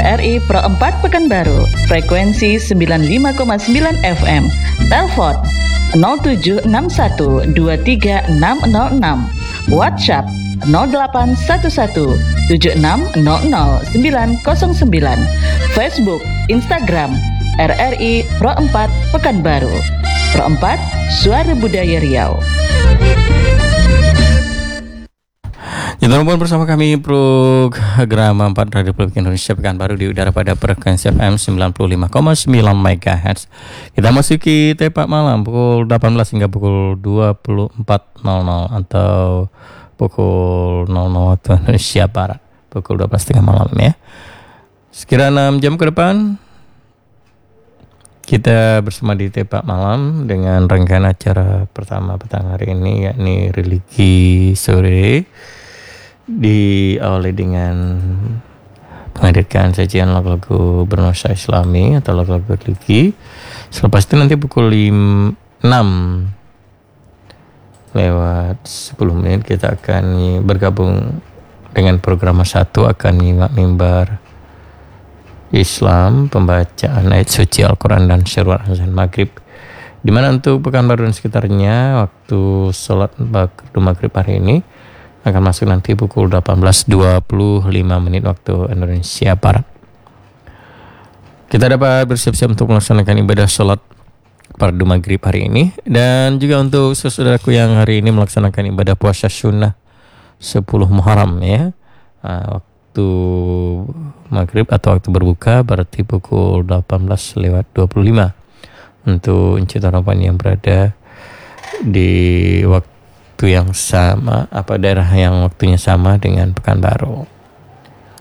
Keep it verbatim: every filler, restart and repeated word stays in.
R I Pro empat Pekanbaru, frekuensi sembilan puluh lima koma sembilan F M. Telepon nol tujuh enam satu dua tiga enam nol enam. WhatsApp nol delapan satu satu tujuh enam nol nol sembilan nol sembilan. Facebook, Instagram R R I Pro empat Pekanbaru. Pro empat, Suara Budaya Riau. Jika bersama kami program empat Radio Republik Indonesia Pekanbaru di udara pada frekuensi F M sembilan puluh lima koma sembilan megahertz. Kita masuki tepat malam pukul delapan belas hingga pukul dua puluh empat nol nol atau pukul nol nol waktu Indonesia Barat, pukul dua belas tiga puluh malam ya. Sekira enam jam ke depan kita bersama di tepat malam dengan rangkaian acara pertama petang hari ini, yakni religi sore, diawali dengan menghadirkan sajian lagu-lagu bernuansa Islami atau lagu-lagu religi. Selepas itu nanti pukul enam lewat sepuluh menit kita akan bergabung dengan program satu, akan menyimak mimbar Islam, pembacaan ayat suci Al-Quran dan syarwat azan maghrib, di mana untuk Pekanbaru dan sekitarnya waktu sholat waktu maghrib hari ini akan masuk nanti pukul delapan belas dua puluh lima menit waktu Indonesia Barat. Kita dapat bersiap-siap untuk melaksanakan ibadah sholat fardu maghrib hari ini, dan juga untuk saudaraku yang hari ini melaksanakan ibadah puasa sunnah sepuluh Muharram ya. Nah, waktu maghrib atau waktu berbuka berarti pukul delapan belas lewat dua puluh lima untuk Encik Tarapan yang berada di waktu yang sama, apa daerah yang waktunya sama dengan Pekanbaru.